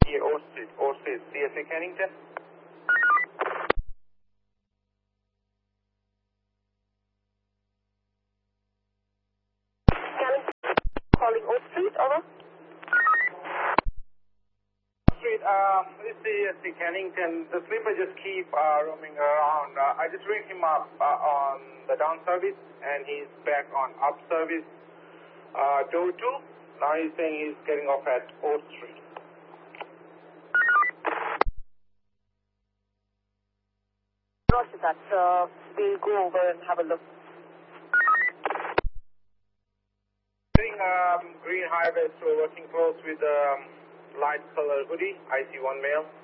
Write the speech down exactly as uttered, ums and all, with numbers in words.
Yeah, O Street, O Street, C S A Kennington. Calling O Street, over. Street, um, this is C S A Kennington. The sleeper just keep uh, roaming around. Uh, I just ring him up uh, on the down service, and he's back on up service. Uh, door two. Now he's saying he's getting off at O Street. Roger that. Uh, we'll go over and have a look. Getting um, green highway, so working close with um, light color hoodie. I see one male.